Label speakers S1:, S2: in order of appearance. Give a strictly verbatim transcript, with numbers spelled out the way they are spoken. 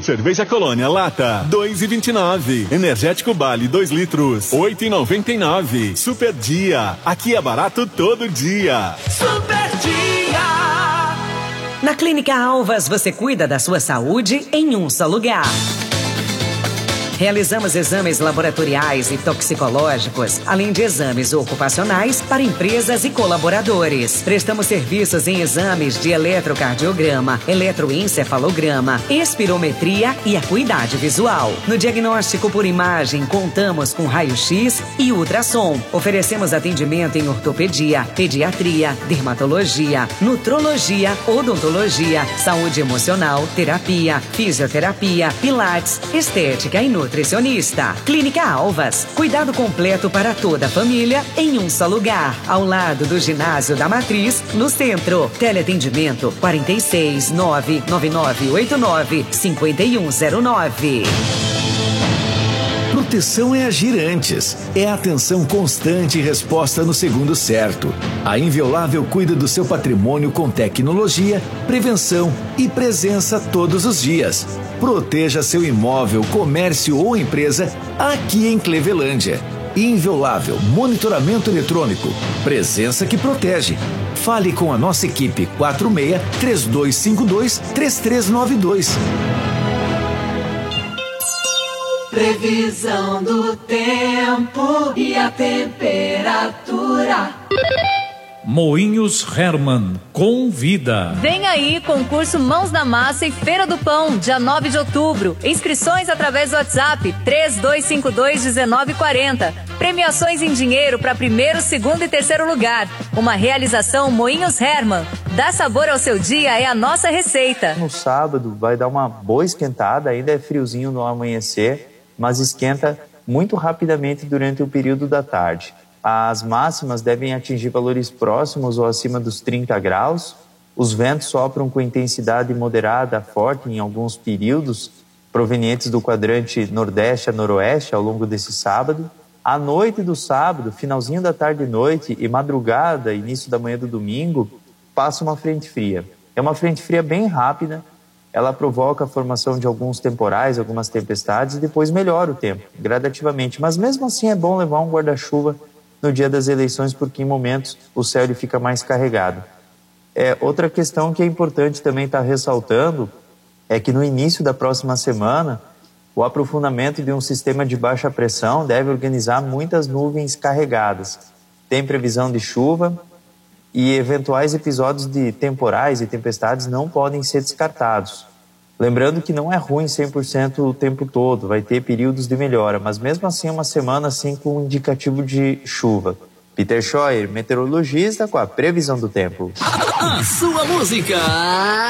S1: Cerveja Colônia Lata, dois e vinte e nove. Energético Bali, dois litros, oito e noventa e nove. Super Dia, aqui é barato todo dia.
S2: Super Dia!
S3: Na Clínica Alvas, você cuida da sua saúde em um só lugar. Realizamos exames laboratoriais e toxicológicos, além de exames ocupacionais para empresas e colaboradores. Prestamos serviços em exames de eletrocardiograma, eletroencefalograma, espirometria e acuidade visual. No diagnóstico por imagem, contamos com raio-x e ultrassom. Oferecemos atendimento em ortopedia, pediatria, dermatologia, nutrologia, odontologia, saúde emocional, terapia, fisioterapia, pilates, estética e nutrição. Nutricionista. Clínica Alvas. Cuidado completo para toda a família em um só lugar. Ao lado do Ginásio da Matriz, no centro. Teleatendimento quarenta e seis, nove nove nove oito nove, cinco um zero nove.
S4: Proteção é agir antes. É atenção constante e resposta no segundo certo. A Inviolável cuida do seu patrimônio com tecnologia, prevenção e presença todos os dias. Proteja seu imóvel, comércio ou empresa aqui em Clevelândia. Inviolável, monitoramento eletrônico, presença que protege. Fale com a nossa equipe quatro seis, três dois cinco dois, três três nove dois.
S2: Previsão do tempo e a temperatura.
S5: Moinhos Hermann convida.
S6: Vem aí, concurso Mãos na Massa e Feira do Pão, dia nove de outubro. Inscrições através do WhatsApp três dois cinco dois, um nove quatro zero. Premiações em dinheiro para primeiro, segundo e terceiro lugar. Uma realização Moinhos Hermann. Dá sabor ao seu dia é a nossa receita.
S7: No sábado vai dar uma boa esquentada, ainda é friozinho no amanhecer, mas esquenta muito rapidamente durante o período da tarde. As máximas devem atingir valores próximos ou acima dos trinta graus. Os ventos sopram com intensidade moderada a forte em alguns períodos, provenientes do quadrante nordeste a noroeste ao longo desse sábado. À noite do sábado, finalzinho da tarde e noite e madrugada, início da manhã do domingo, passa uma frente fria. É uma frente fria bem rápida, ela provoca a formação de alguns temporais, algumas tempestades e depois melhora o tempo, gradativamente. Mas mesmo assim é bom levar um guarda-chuva no dia das eleições, porque em momentos o céu ele fica mais carregado. É, outra questão que é importante também estar ressaltando é que no início da próxima semana, o aprofundamento de um sistema de baixa pressão deve organizar muitas nuvens carregadas. Tem previsão de chuva e eventuais episódios de temporais e tempestades não podem ser descartados. Lembrando que não é ruim cem por cento o tempo todo, vai ter períodos de melhora, mas mesmo assim é uma semana assim com um indicativo de chuva. Peter Scheuer, meteorologista, com a previsão do tempo.
S2: A sua música